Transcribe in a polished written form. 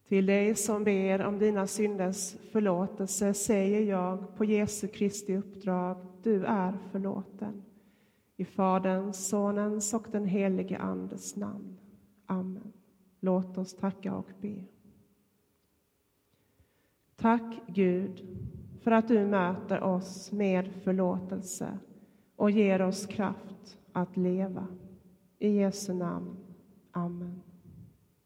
Till dig som ber om dina synders förlåtelse säger jag på Jesu Kristi uppdrag, du är förlåten. I Faderns, Sonens och den helige Andes namn. Amen. Låt oss tacka och be. Tack Gud för att du möter oss med förlåtelse och ger oss kraft att leva. I Jesu namn. Amen.